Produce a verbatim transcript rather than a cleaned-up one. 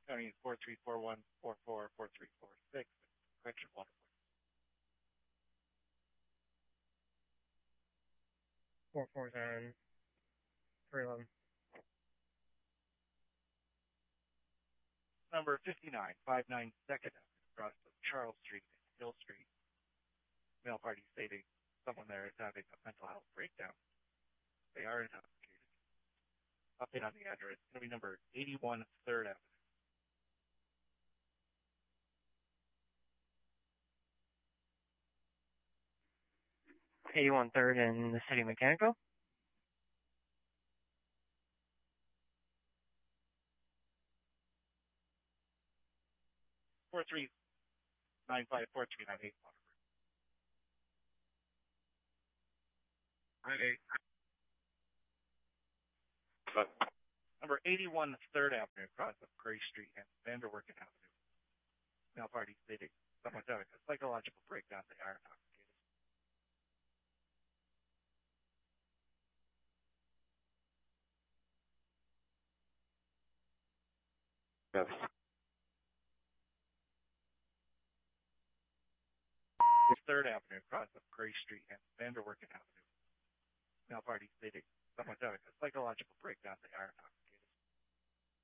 County is four three four one four four four three four six. Correction water. Four four seven three eleven. Number fifty-nine, five nine Second Avenue, across of Charles Street and Hill Street. Mail party stating someone there is having a mental health breakdown. They are intoxicated. Update on the address. It's going to be number eighty-one Third Avenue. eighty-one Third in the City Mechanical. Four three nine five four three nine eight. Nine eight. Number eighty-one Third Avenue, across of Gray Street and Vanderwerken Avenue. Mail party stating someone's having a psychological breakdown. They are intoxicated. Yes. Third Avenue, across of Gray Street and Vanderwerken Avenue. Mail party stating someone's having a psychological breakdown. They are intoxicated.